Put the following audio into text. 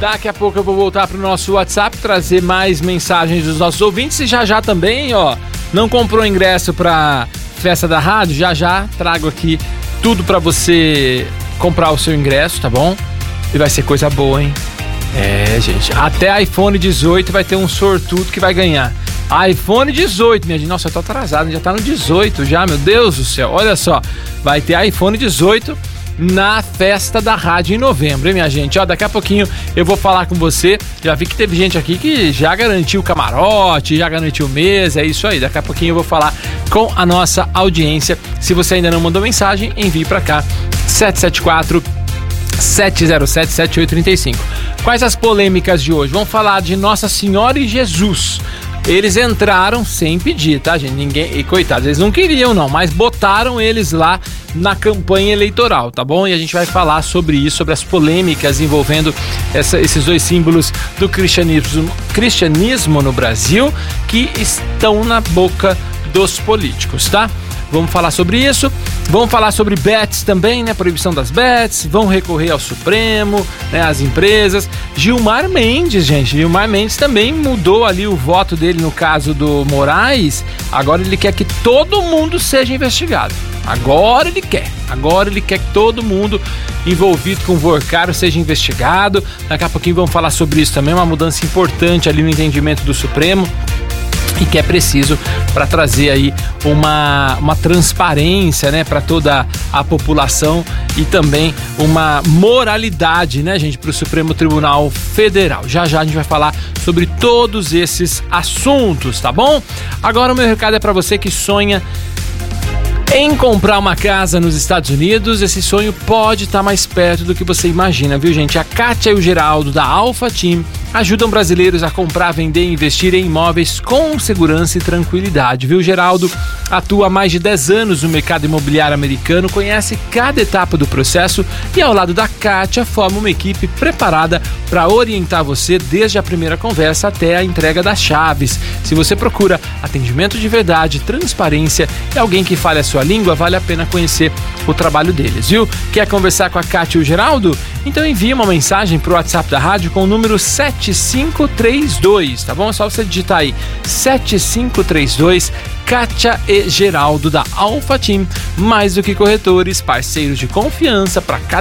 Daqui a pouco eu vou voltar pro nosso WhatsApp, trazer mais mensagens dos nossos ouvintes e já também, ó, não comprou ingresso pra festa da rádio? Já trago aqui tudo pra você comprar o seu ingresso, tá bom? E vai ser coisa boa, hein? É, gente, até iPhone 18 vai ter um sortudo que vai ganhar. iPhone 18, minha gente. Nossa, eu tô atrasado, já tá no 18 já, meu Deus do céu. Olha só, vai ter iPhone 18 na festa da rádio em novembro, hein, minha gente? Ó, daqui a pouquinho eu vou falar com você. Já vi que teve gente aqui que já garantiu camarote, já garantiu mesa, é isso aí. Daqui a pouquinho eu vou falar com a nossa audiência. Se você ainda não mandou mensagem, envie pra cá, 774-707-7835. Quais as polêmicas de hoje? Vamos falar de Nossa Senhora e Jesus. Eles entraram sem pedir, tá, gente? Ninguém, e coitados, eles não queriam não, mas botaram eles lá na campanha eleitoral, tá bom? E a gente vai falar sobre isso, sobre as polêmicas envolvendo esses dois símbolos do cristianismo no Brasil que estão na boca dos políticos, tá? Vamos falar sobre isso, vamos falar sobre bets também, né? Proibição das bets, vão recorrer ao Supremo, né? As empresas. Gilmar Mendes, gente, Gilmar Mendes também mudou ali o voto dele no caso do Moraes. Agora ele quer que todo mundo seja investigado. Agora ele quer que todo mundo envolvido com o Vorcaro seja investigado. Daqui a pouquinho vamos falar sobre isso também, uma mudança importante ali no entendimento do Supremo. E que é preciso para trazer aí uma transparência, né, para toda a população e também uma moralidade, né, gente, para o Supremo Tribunal Federal. Já a gente vai falar sobre todos esses assuntos, tá bom? Agora o meu recado é para você que sonha em comprar uma casa nos Estados Unidos. Esse sonho pode estar mais perto do que você imagina, viu, gente? A Kátia e o Geraldo da Alpha Team ajudam brasileiros a comprar, vender e investir em imóveis com segurança e tranquilidade, viu? Geraldo atua há mais de 10 anos no mercado imobiliário americano, conhece cada etapa do processo e, ao lado da Kátia, forma uma equipe preparada para orientar você desde a primeira conversa até a entrega das chaves. Se você procura atendimento de verdade, transparência e alguém que fale a sua língua, vale a pena conhecer o trabalho deles, viu? Quer conversar com a Kátia e o Geraldo? Então envie uma mensagem pro WhatsApp da rádio com o número 7532, tá bom? É só você digitar aí 7532, Kátia e Geraldo da Alpha Team, mais do que corretores, parceiros de confiança para cada